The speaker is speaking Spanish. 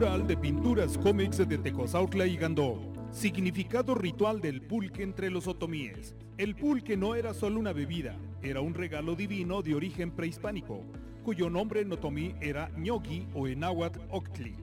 De pinturas cómics de Tecozautla y Gandó. Significado ritual del pulque entre los otomíes. El pulque no era solo una bebida, era un regalo divino de origen prehispánico, cuyo nombre en otomí era ñoqui o en náhuatl octli.